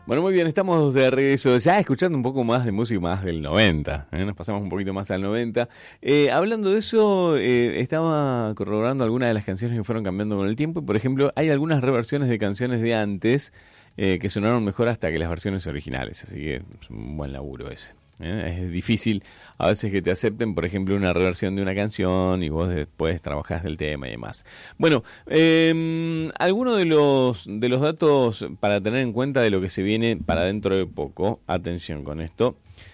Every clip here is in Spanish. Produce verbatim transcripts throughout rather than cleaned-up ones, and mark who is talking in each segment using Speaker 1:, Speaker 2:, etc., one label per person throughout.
Speaker 1: Bueno, muy bien, estamos de regreso ya escuchando un poco más de música más del noventa, ¿eh? Nos pasamos un poquito más al noventa. Eh, hablando de eso, eh, estaba corroborando algunas de las canciones que fueron cambiando con el tiempo y, por ejemplo, hay algunas reversiones de canciones de antes eh, que sonaron mejor hasta que las versiones originales, así que es un buen laburo ese. ¿eh? Es difícil a veces que te acepten, por ejemplo, una reversión de una canción y vos después trabajás del tema y demás. Bueno, eh, algunos de los, de los datos para tener en cuenta de lo que se viene para dentro de poco. Atención con esto.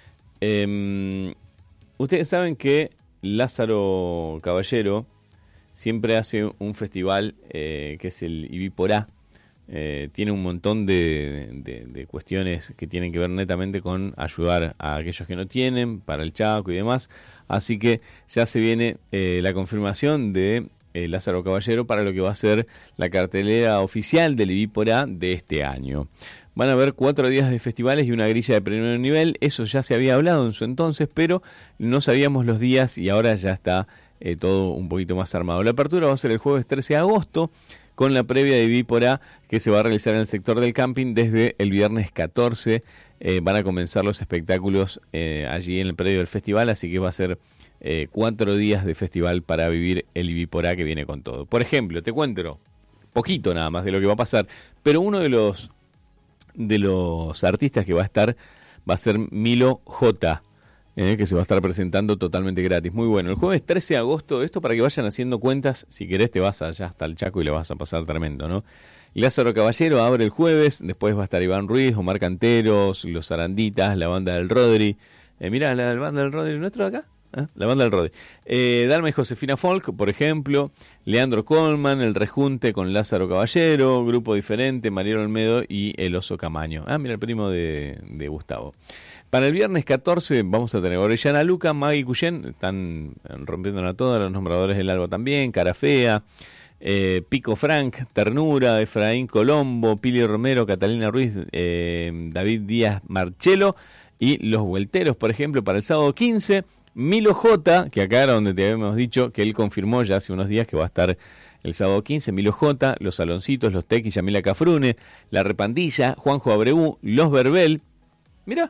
Speaker 1: Eh, ustedes saben que Lázaro Caballero siempre hace un festival eh, que es el Ibiporá. Eh, tiene un montón de, de, de cuestiones que tienen que ver netamente con ayudar a aquellos que no tienen, para el Chaco y demás. Así que ya se viene eh, la confirmación de eh, Lázaro Caballero para lo que va a ser la cartelera oficial del Ibiporá de este año. Van a haber cuatro días de festivales y una grilla de primer nivel. Eso ya se había hablado en su entonces, pero no sabíamos los días y ahora ya está eh, todo un poquito más armado. La apertura va a ser el jueves trece de agosto. Con la previa de Ibiporá que se va a realizar en el sector del camping desde el viernes catorce. Eh, van a comenzar los espectáculos eh, allí en el predio del festival, así que va a ser eh, cuatro días de festival para vivir el Ibiporá que viene con todo. Por ejemplo, te cuento poquito nada más de lo que va a pasar, pero uno de los, de los artistas que va a estar va a ser Milo J., Eh, que se va a estar presentando totalmente gratis. Muy bueno. El jueves trece de agosto, esto para que vayan haciendo cuentas, si querés te vas allá hasta el Chaco y le vas a pasar tremendo, ¿no? Lázaro Caballero abre el jueves, después va a estar Iván Ruiz, Omar Canteros, Los Aranditas, la banda del Rodri. Eh, mirá, la, la banda del Rodri nuestro acá. ¿Eh? La banda del Rodri. Eh, Dalma y Josefina Folk, por ejemplo. Leandro Colman, El Rejunte con Lázaro Caballero, Grupo Diferente, Mariano Olmedo y El Oso Camaño. Ah, mira, el primo de, de Gustavo. Para el viernes catorce vamos a tener Orellana Luca, Maggie Cuyen, están rompiéndola todas, los nombradores del Alba también, Cara Fea, eh, Pico Frank, Ternura, Efraín Colombo, Pili Romero, Catalina Ruiz, eh, David Díaz Marchelo y Los Vuelteros, por ejemplo, para el sábado quince, Milo J, que acá era donde te habíamos dicho que él confirmó ya hace unos días que va a estar el sábado quince, Milo J, Los Saloncitos, Los Tequis, Yamila Cafrune, La Repandilla, Juanjo Abreu, Los Verbel, mira.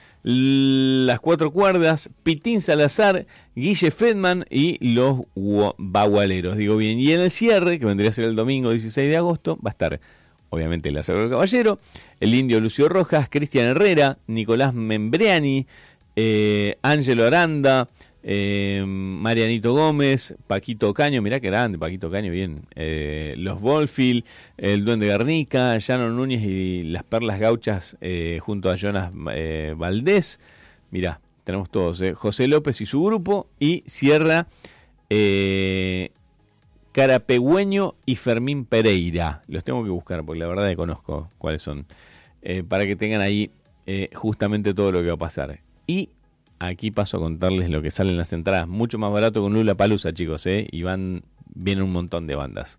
Speaker 1: Las Cuatro Cuerdas, Pitín Salazar, Guille Fedman y Los Bagualeros, digo bien. Y en el cierre, que vendría a ser el domingo dieciséis de agosto, va a estar obviamente Lázaro Caballero, el Indio Lucio Rojas, Cristian Herrera, Nicolás Membreani, eh, Ángelo Aranda, eh, Marianito Gómez, Paquito Caño, mirá que grande, Paquito Caño, bien, eh, Los Bolfield, el Duende Garnica, Llano Núñez y las Perlas Gauchas eh, junto a Jonas eh, Valdés, mirá, tenemos todos, eh, José López y su grupo, y cierra eh, Carapegüeño y Fermín Pereira, los tengo que buscar porque la verdad que conozco cuáles son, eh, para que tengan ahí eh, justamente todo lo que va a pasar. Y aquí paso a contarles lo que salen las entradas. Mucho más barato con Lollapalooza, chicos, ¿eh? Y van, vienen un montón de bandas.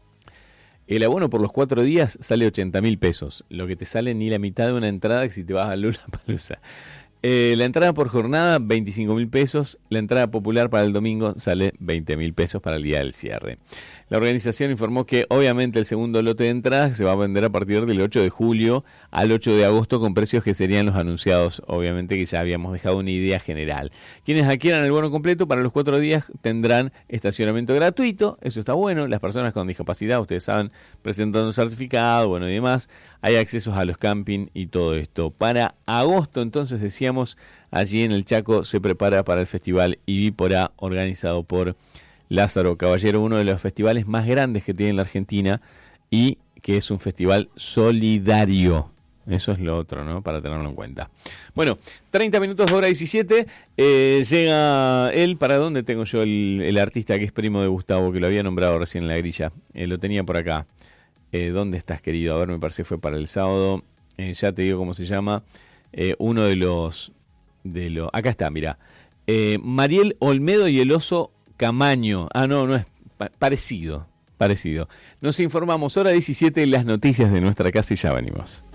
Speaker 1: El abono por los cuatro días sale ochenta mil pesos. Lo que te sale ni la mitad de una entrada que si te vas a Lollapalooza. Eh, la entrada por jornada, veinticinco mil pesos. La entrada popular para el domingo sale veinte mil pesos para el día del cierre. La organización informó que obviamente el segundo lote de entradas se va a vender a partir del ocho de julio al ocho de agosto con precios que serían los anunciados, obviamente que ya habíamos dejado una idea general. Quienes adquieran el bono completo para los cuatro días tendrán estacionamiento gratuito, eso está bueno. Las personas con discapacidad, ustedes saben, presentan un certificado, bueno y demás. Hay accesos a los camping y todo esto. Para agosto, entonces, decíamos, allí en el Chaco se prepara para el festival Ibiporá organizado por Lázaro Caballero, uno de los festivales más grandes que tiene la Argentina y que es un festival solidario. Eso es lo otro, ¿no? Para tenerlo en cuenta. Bueno, treinta minutos de hora diecisiete. Eh, llega él. ¿Para dónde tengo yo el, el artista que es primo de Gustavo, que lo había nombrado recién en la grilla? Eh, lo tenía por acá. Eh, ¿Dónde estás, querido? A ver, me parece que fue para el sábado. Eh, ya te digo cómo se llama. Eh, uno de los, de los... Acá está, mira. Eh, Mariel Olmedo y el Oso Camaño. Ah, no, no es pa- parecido, parecido. Nos informamos, hora diecisiete, las noticias de nuestra casa y ya venimos.